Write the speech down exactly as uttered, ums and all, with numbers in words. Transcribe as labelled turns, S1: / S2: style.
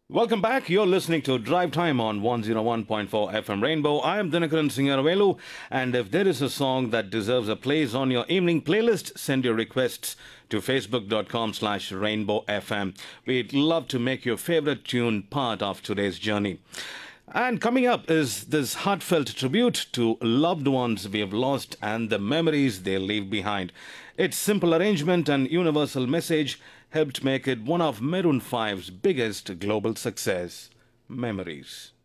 S1: Welcome back. You're listening to Drive Time on one oh one point four F M Rainbow. I am Dinakaran Singaravelu, and if there is a song that deserves a place on your evening playlist, send your requests to facebook.com slash rainbow FM. We'd love to make your favorite tune part of today's journey. And coming up is this heartfelt tribute to loved ones we have lost and the memories they leave behind. Its simple arrangement and universal message helped make it one of Maroon five's biggest global success. Memories.